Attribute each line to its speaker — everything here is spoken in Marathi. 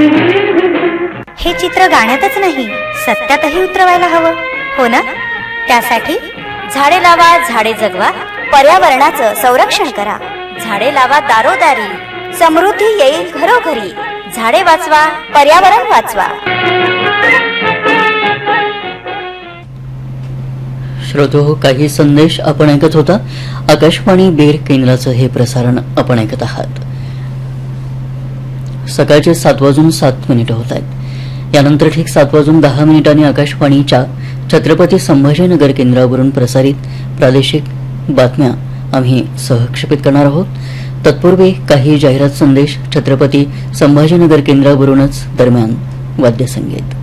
Speaker 1: हे चित्र गाण्यातच नाही, सत्यातही उतरवायला हवं, हो ना? त्यासाठी झाडे लावा, झाडे जगवा, पर्यावरणाचं संरक्षण करा. झाडे लावा दारोदारी, समृद्धी येईल घरोघरी. झाडे वाचवा, पर्यावरण वाचवा.
Speaker 2: श्रोतो, काही संदेश आपण ऐकत होता. आकाशवाणी बीड केंद्राचं हे प्रसारण आपण ऐकत आहात. सकाळचे 7:07 होत आहेत. यानंतर ठीक 7:10 आकाशवाणीच्या छत्रपती संभाजीनगर केंद्रावरून प्रसारित प्रादेशिक बातम्या आम्ही सहक्षेपित करणार आहोत. तत्पूर्वी काही जाहिरात संदेश छत्रपती संभाजीनगर केंद्रावरूनच. दरम्यान वाद्यसंगीत.